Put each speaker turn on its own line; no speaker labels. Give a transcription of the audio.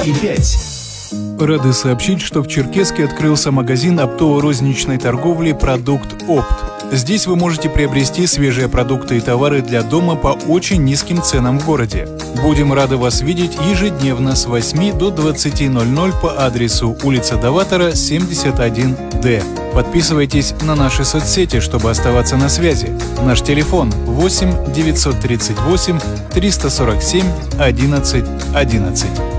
102,5.
Рады сообщить, что в Черкесске открылся магазин оптово-розничной торговли «Продукт Опт». Здесь вы можете приобрести свежие продукты и товары для дома по очень низким ценам в городе. Будем рады вас видеть ежедневно с 8 до 20:00 по адресу улица Даватора, 71-Д. Подписывайтесь на наши соцсети, чтобы оставаться на связи. Наш телефон 8 938 347 11 11.